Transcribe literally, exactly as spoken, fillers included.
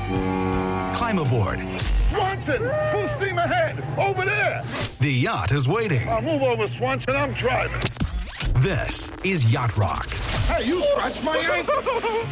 Climb aboard. Swanson, full steam ahead, over there. The yacht is waiting. I'll move over, Swanson, I'm driving. This is Yacht Rock. Hey, you scratched my ankle.